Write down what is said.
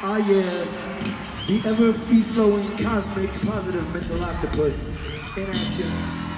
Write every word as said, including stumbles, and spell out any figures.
Ah yes, the ever free-flowing cosmic positive mental octopus in action.